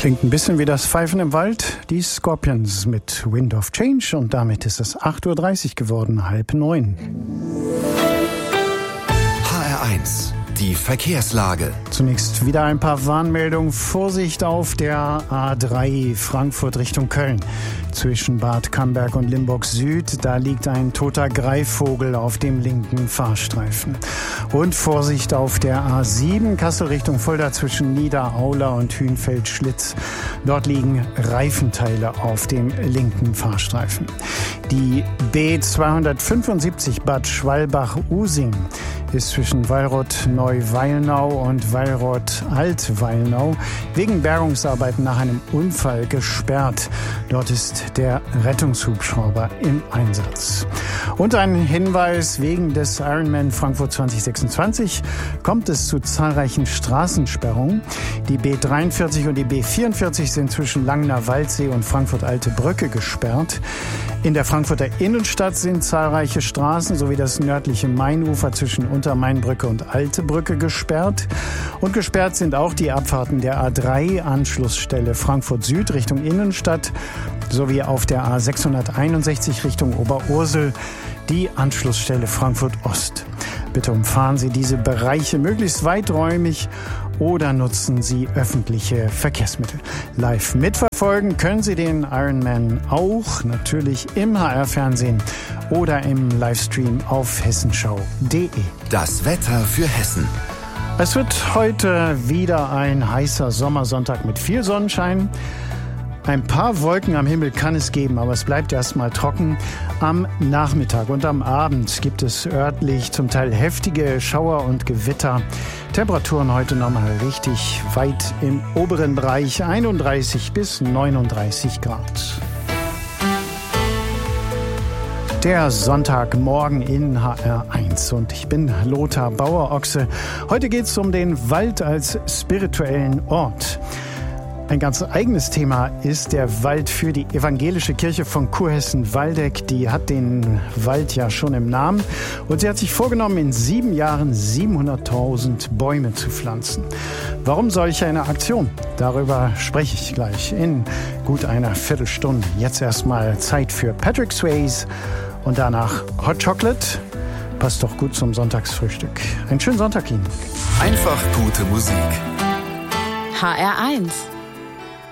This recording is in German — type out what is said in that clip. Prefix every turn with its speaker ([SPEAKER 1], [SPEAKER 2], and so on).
[SPEAKER 1] Klingt ein bisschen wie das Pfeifen im Wald. Die Scorpions mit Wind of Change. Und damit ist es 8:30 Uhr geworden, 8:30.
[SPEAKER 2] HR1, die Verkehrslage.
[SPEAKER 1] Zunächst wieder ein paar Warnmeldungen. Vorsicht auf der A3 Frankfurt Richtung Köln. Zwischen Bad Camberg und Limburg Süd, da liegt ein toter Greifvogel auf dem linken Fahrstreifen. Und Vorsicht auf der A7 Kassel Richtung Fulda zwischen Niederaula und Hünfeld-Schlitz. Dort liegen Reifenteile auf dem linken Fahrstreifen. Die B275 Bad Schwalbach-Using ist zwischen Wallrod-Neuweilnau und Wallrod-Altweilnau wegen Bergungsarbeiten nach einem Unfall gesperrt. Dort ist der Rettungshubschrauber im Einsatz. Und ein Hinweis: wegen des Ironman Frankfurt 2026 kommt es zu zahlreichen Straßensperrungen. Die B43 und die B44 sind zwischen Langener Waldsee und Frankfurt-Alte Brücke gesperrt. In der Frankfurter Innenstadt sind zahlreiche Straßen sowie das nördliche Mainufer zwischen Untermainbrücke und Alte Brücke gesperrt. Und gesperrt sind auch die Abfahrten der A3 Anschlussstelle Frankfurt Süd Richtung Innenstadt sowie auf der A661 Richtung Oberursel die Anschlussstelle Frankfurt Ost. Bitte umfahren Sie diese Bereiche möglichst weiträumig oder nutzen Sie öffentliche Verkehrsmittel. Live mitverfolgen können Sie den Ironman auch natürlich im HR-Fernsehen oder im Livestream auf hessenschau.de.
[SPEAKER 2] Das Wetter für Hessen.
[SPEAKER 1] Es wird heute wieder ein heißer Sommersonntag mit viel Sonnenschein. Ein paar Wolken am Himmel kann es geben, aber es bleibt erstmal trocken. Am Nachmittag und am Abend gibt es örtlich zum Teil heftige Schauer und Gewitter. Temperaturen heute nochmal richtig weit im oberen Bereich, 31 bis 39 Grad. Der Sonntagmorgen in HR1 und ich bin Lothar Bauer-Ochse. Heute geht es um den Wald als spirituellen Ort. Ein ganz eigenes Thema ist der Wald für die evangelische Kirche von Kurhessen-Waldeck. Die hat den Wald ja schon im Namen und sie hat sich vorgenommen, in 7 Jahren 700.000 Bäume zu pflanzen. Warum solch eine Aktion? Darüber spreche ich gleich in gut einer Viertelstunde. Jetzt erstmal Zeit für Patrick Swayze und danach Hot Chocolate. Passt doch gut zum Sonntagsfrühstück. Einen schönen Sonntag Ihnen.
[SPEAKER 2] Einfach gute Musik.
[SPEAKER 3] HR1